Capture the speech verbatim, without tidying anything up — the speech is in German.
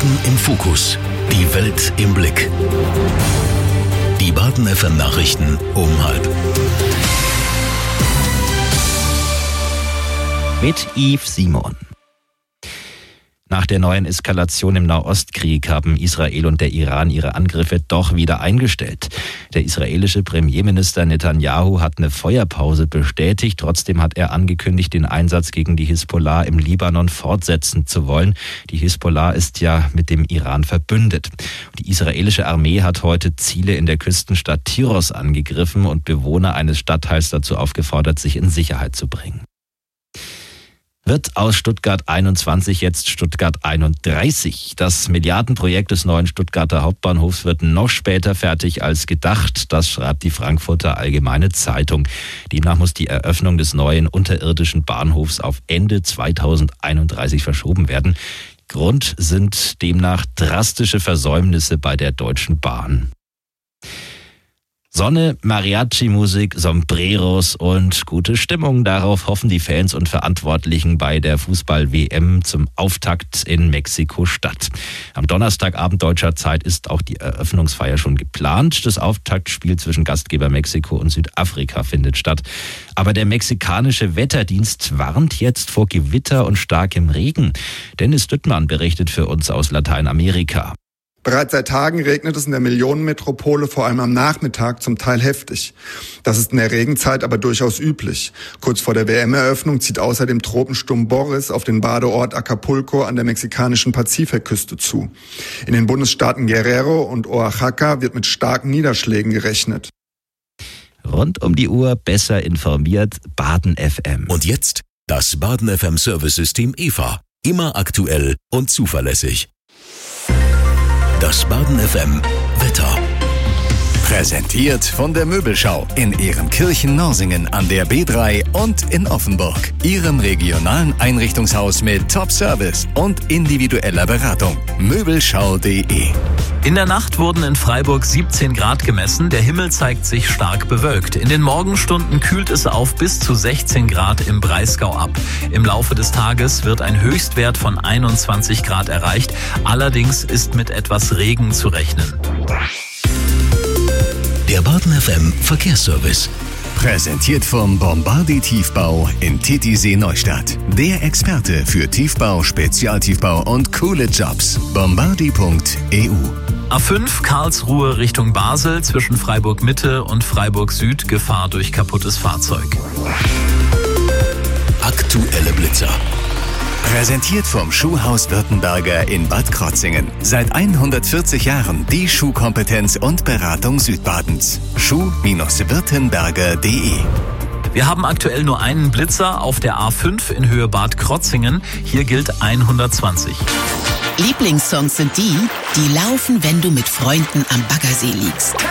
Baden im Fokus. Die Welt im Blick. Die Baden F M Nachrichten um halb. Mit Yves Simon. Nach der neuen Eskalation im Nahostkrieg haben Israel und der Iran ihre Angriffe doch wieder eingestellt. Der israelische Premierminister Netanyahu hat eine Feuerpause bestätigt. Trotzdem hat er angekündigt, den Einsatz gegen die Hisbollah im Libanon fortsetzen zu wollen. Die Hisbollah ist ja mit dem Iran verbündet. Die israelische Armee hat heute Ziele in der Küstenstadt Tyros angegriffen und Bewohner eines Stadtteils dazu aufgefordert, sich in Sicherheit zu bringen. Wird aus Stuttgart einundzwanzig jetzt Stuttgart einunddreißig. Das Milliardenprojekt des neuen Stuttgarter Hauptbahnhofs wird noch später fertig als gedacht. Das schreibt die Frankfurter Allgemeine Zeitung. Demnach muss die Eröffnung des neuen unterirdischen Bahnhofs auf Ende zweitausendeinunddreißig verschoben werden. Grund sind demnach drastische Versäumnisse bei der Deutschen Bahn. Sonne, Mariachi-Musik, Sombreros und gute Stimmung. Darauf hoffen die Fans und Verantwortlichen bei der Fußball-W M zum Auftakt in Mexiko-Stadt. Am Donnerstagabend deutscher Zeit ist auch die Eröffnungsfeier schon geplant. Das Auftaktspiel zwischen Gastgeber Mexiko und Südafrika findet statt. Aber der mexikanische Wetterdienst warnt jetzt vor Gewitter und starkem Regen. Dennis Düttmann berichtet für uns aus Lateinamerika. Bereits seit Tagen regnet es in der Millionenmetropole vor allem am Nachmittag zum Teil heftig. Das ist in der Regenzeit aber durchaus üblich. Kurz vor der W M-Eröffnung zieht außerdem Tropensturm Boris auf den Badeort Acapulco an der mexikanischen Pazifikküste zu. In den Bundesstaaten Guerrero und Oaxaca wird mit starken Niederschlägen gerechnet. Rund um die Uhr besser informiert, Baden F M. Und jetzt das Baden F M Service-System E V A. Immer aktuell und zuverlässig. Das Baden F M Wetter. Präsentiert von der Möbelschau in Ehrenkirchen-Norsingen an der B drei und in Offenburg. Ihrem regionalen Einrichtungshaus mit Top-Service und individueller Beratung. Möbelschau punkt de. In der Nacht wurden in Freiburg siebzehn Grad gemessen. Der Himmel zeigt sich stark bewölkt. In den Morgenstunden kühlt es auf bis zu sechzehn Grad im Breisgau ab. Im Laufe des Tages wird ein Höchstwert von einundzwanzig Grad erreicht. Allerdings ist mit etwas Regen zu rechnen. Der Baden F M Verkehrsservice. Präsentiert vom Bombardi Tiefbau in Titisee Neustadt. Der Experte für Tiefbau, Spezialtiefbau und coole Jobs. bombardi punkt e u. A fünf Karlsruhe Richtung Basel zwischen Freiburg Mitte und Freiburg Süd Gefahr durch kaputtes Fahrzeug. Aktuelle Blitzer. Präsentiert vom Schuhhaus Württemberger in Bad Krotzingen. Seit hundertvierzig Jahren die Schuhkompetenz und Beratung Südbadens. schuh Württemberger punkt de. Wir haben aktuell nur einen Blitzer auf der A fünf in Höhe Bad Krotzingen. Hier gilt hundertzwanzig. Lieblingssongs sind die, die laufen, wenn du mit Freunden am Baggersee liegst.